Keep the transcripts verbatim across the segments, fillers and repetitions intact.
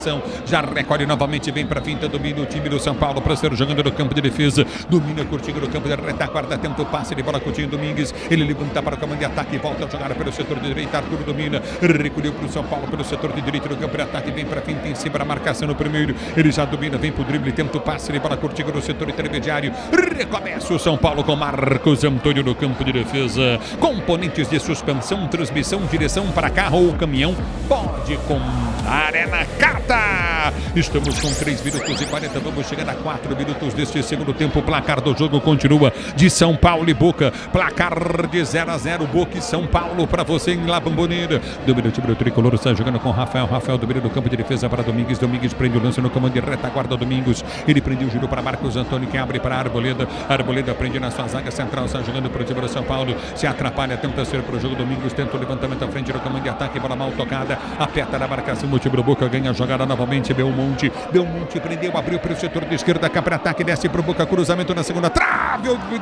Já recolhe novamente, vem para a finta, domina o time do São Paulo, Prospero jogando no campo de defesa, domina Coutinho no campo de retaguarda, tenta o passe de bola, Coutinho Domingues, ele levanta para o comando de ataque, volta a jogar pelo setor de direita, Arthur domina, recolheu para o São Paulo pelo setor de direita no campo de ataque, vem para a finta, em cima da marcação no primeiro, ele já domina, vem para o drible, tenta o passe de bola, Coutinho no setor intermediário, recomeça o São Paulo com Marcos Antônio no campo de defesa, componentes de suspensão, transmissão, direção para carro ou caminhão, pode contar, é na carta. Estamos com três minutos e quarenta, vamos chegar a quatro minutos deste segundo tempo. O placar do jogo continua de São Paulo e Boca. Placar de zero a zero, Boca e São Paulo para você em La Bombonera. Domina o time do tricolor, está jogando com Rafael. Rafael domina no campo de defesa para Domingues. Domingues prende o lance no comando de retaguarda. Domingos, ele prende o giro para Marcos Antônio, que abre para Arboleda. Arboleda prende na sua zaga central, está jogando para o time do São Paulo. Se atrapalha, tenta ser para o jogo. Domingos tenta o levantamento à frente no comando de ataque. Bola mal tocada, aperta na marcação. O time do Boca ganha a jogada novamente. Belmonte, Belmonte prendeu, abriu para o setor de esquerda, cá para ataque, desce para o Boca, cruzamento na segunda trave, o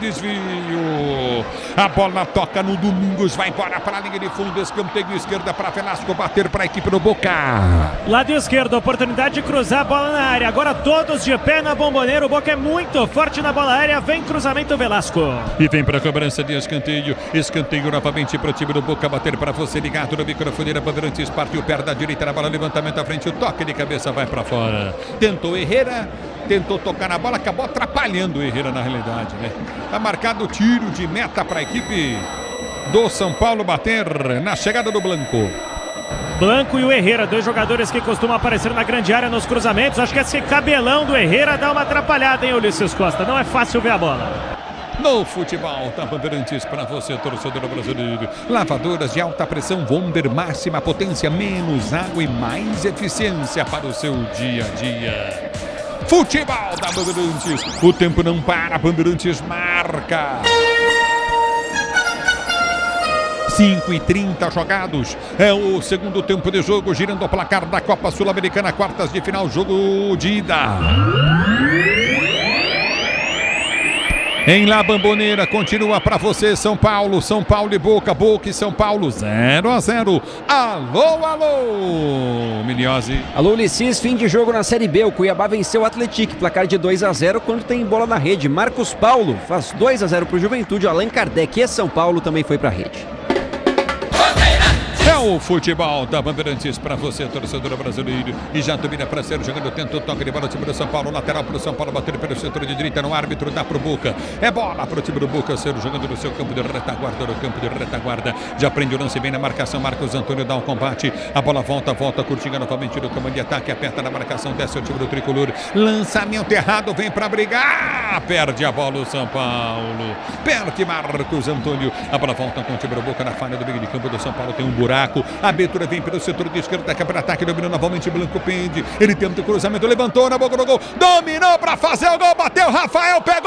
desvio, a bola toca no Domingos, vai embora para a linha de fundo, escanteio esquerda para Velasco, bater para a equipe do Boca. Lado esquerdo, oportunidade de cruzar a bola na área, agora todos de pé na Bombonera, o Boca é muito forte na bola aérea, vem cruzamento Velasco. E vem para a cobrança de escanteio, escanteio novamente para o time do Boca, bater para você, ligado no microfone da Bandeirantes, partiu perto da direita na bola, levantamento à frente, o toque de cabeça vai para fora. Tentou Herrera, tentou tocar na bola, acabou atrapalhando o Herrera na realidade, né? Tá marcado o tiro de meta para a equipe do São Paulo bater na chegada do Blanco. Blanco e o Herrera, dois jogadores que costumam aparecer na grande área nos cruzamentos. Acho que esse cabelão do Herrera dá uma atrapalhada, hein, Ulisses Costa? Não é fácil ver a bola. No futebol da Bandeirantes para você, torcedor brasileiro. Lavadoras de alta pressão Wonder, máxima potência, menos água e mais eficiência para o seu dia a dia. Futebol da Bandeirantes, o tempo não para, Bandeirantes marca. cinco e trinta jogados, é o segundo tempo de jogo, girando o placar da Copa Sul-Americana, quartas de final, jogo de ida. Em La Bombonera, continua para você, São Paulo, São Paulo e Boca, Boca e São Paulo, zero a zero. Alô, alô, Miliose. Alô, Ulisses, fim de jogo na Série B, o Cuiabá venceu o Atlético, placar de dois a zero quando tem bola na rede. Marcos Paulo faz dois a zero para o Juventude, Allan Kardec e São Paulo também foi para a rede. É o futebol da Bandeirantes para você, torcedor brasileiro. E já domina para ser jogando, tenta o toque de bola, o time do São Paulo, lateral para o São Paulo, bater pelo setor de direita no árbitro, dá para o Boca. É bola para o time do Boca, ser jogando no seu campo de retaguarda, no campo de retaguarda. Já prende o lance bem na marcação, Marcos Antônio dá um combate. A bola volta, volta, curtinha novamente no comando de ataque, aperta na marcação, desce o time do tricolor. Lançamento errado, vem para brigar. Perde a bola o São Paulo. Perde Marcos Antônio. A bola volta com o time do Boca na falha do meio de campo do São Paulo, tem um buraco. A abertura vem pelo setor de esquerda, daqui para ataque, dominou novamente Blanco, pende, ele tenta o cruzamento, levantou na boca do gol, dominou para fazer o gol, bateu, Rafael, pega